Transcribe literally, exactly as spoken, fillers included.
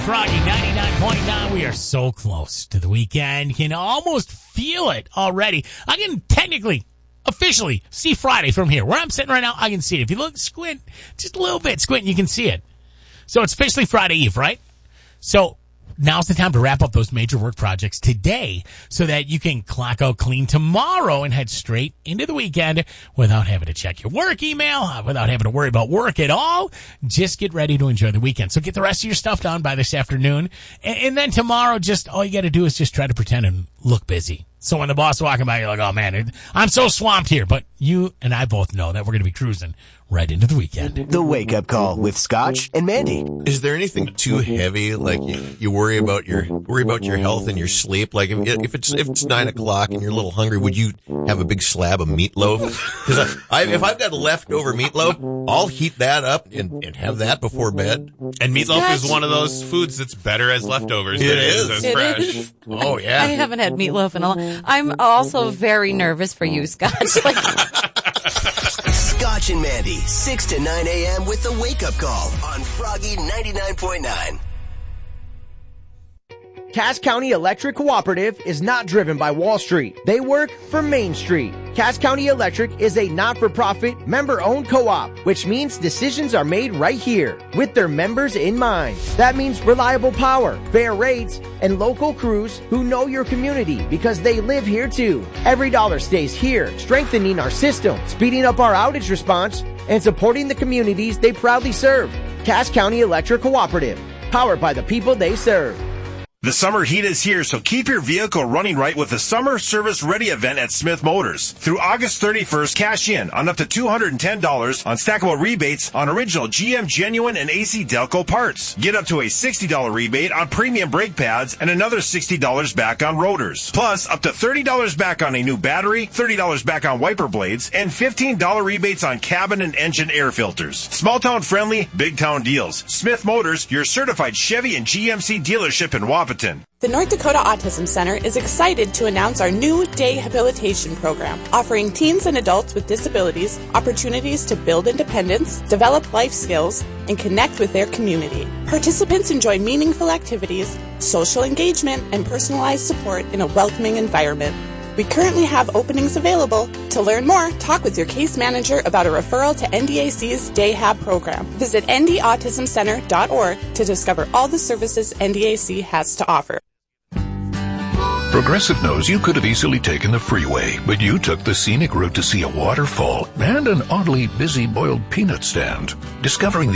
Froggy ninety-nine point nine. We are so close to the weekend. You can almost feel it already. I can technically, officially see Friday from here. Where I'm sitting right now, I can see it. If you look, squint, just a little bit, squint, you can see it. So it's officially Friday Eve, right? So now's the time to wrap up those major work projects today so that you can clock out clean tomorrow and head straight into the weekend without having to check your work email, without having to worry about work at all. Just get ready to enjoy the weekend. So get the rest of your stuff done by this afternoon. And, and then tomorrow, just all you got to do is just try to pretend and look busy. So when the boss is walking by, you're like, oh, man, I'm so swamped here. But you and I both know that we're going to be cruising right into the weekend. The Wake Up Call with Scotch and Mandy. Is there anything too heavy? Like you, you worry about your worry about your health and your sleep. Like if, if it's if it's nine o'clock and you're a little hungry, would you have a big slab of meatloaf? Because I, I, if I've got leftover meatloaf, I'll heat that up and, and have that before bed. And meatloaf is one of those foods that's better as leftovers. It than is. as It fresh. is. Oh yeah. I haven't had meatloaf in a long. I'm also very nervous for you, Scotch. Like, Scotch and Mandy, six to nine a.m. with the Wake Up Call on Froggy ninety-nine point nine. Cass County Electric Cooperative is not driven by Wall Street. They work for Main Street. Cass County Electric is a not-for-profit, member-owned co-op, which means decisions are made right here with their members in mind. That means reliable power, fair rates, and local crews who know your community because they live here too. Every dollar stays here, strengthening our system, speeding up our outage response, and supporting the communities they proudly serve. Cass County Electric Cooperative, powered by the people they serve. The summer heat is here, so keep your vehicle running right with the Summer Service Ready event at Smith Motors. Through August thirty-first, cash in on up to two hundred ten dollars on stackable rebates on original G M Genuine and A C Delco parts. Get up to a sixty dollars rebate on premium brake pads and another sixty dollars back on rotors. Plus, up to thirty dollars back on a new battery, thirty dollars back on wiper blades, and fifteen dollars rebates on cabin and engine air filters. Small town friendly, big town deals. Smith Motors, your certified Chevy and G M C dealership in Wapaton. The North Dakota Autism Center is excited to announce our new day habilitation program, offering teens and adults with disabilities opportunities to build independence, develop life skills, and connect with their community. Participants enjoy meaningful activities, social engagement, and personalized support in a welcoming environment. We currently have openings available. To learn more, talk with your case manager about a referral to N D A C's Day Hab program. Visit n d autism center dot org to discover all the services N D A C has to offer. Progressive knows you could have easily taken the freeway, but you took the scenic route to see a waterfall and an oddly busy boiled peanut stand. Discovering the